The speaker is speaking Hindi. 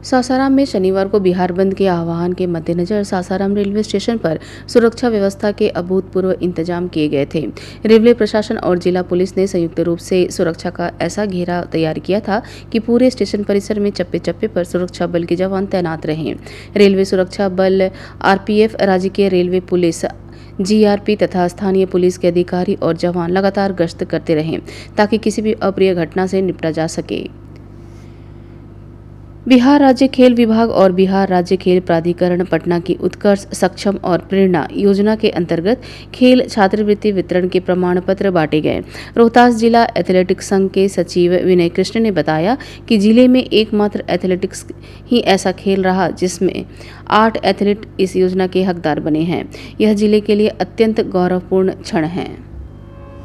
सासाराम में शनिवार को बिहार बंद के आह्वान के मद्देनजर सासाराम रेलवे स्टेशन पर सुरक्षा व्यवस्था के अभूतपूर्व इंतजाम किए गए थे। रेलवे प्रशासन और जिला पुलिस ने संयुक्त रूप से सुरक्षा का ऐसा घेरा तैयार किया था कि पूरे स्टेशन परिसर में चप्पे चप्पे पर सुरक्षा बल के जवान तैनात रहे। रेलवे सुरक्षा बल आरपीएफ, राज्य के रेलवे पुलिस, जीआरपी तथा स्थानीय पुलिस के अधिकारी और जवान लगातार गश्त करते रहे ताकि किसी भी अप्रिय घटना से निपटा जा सके। बिहार राज्य खेल विभाग और बिहार राज्य खेल प्राधिकरण पटना की उत्कर्ष, सक्षम और प्रेरणा योजना के अंतर्गत खेल छात्रवृत्ति वितरण के प्रमाण पत्र बांटे गए। रोहतास जिला एथलेटिक्स संघ के सचिव विनय कृष्ण ने बताया कि जिले में एकमात्र एथलेटिक्स ही ऐसा खेल रहा जिसमें 8 एथलीट इस योजना के हकदार बने हैं। यह जिले के लिए अत्यंत गौरवपूर्ण क्षण है।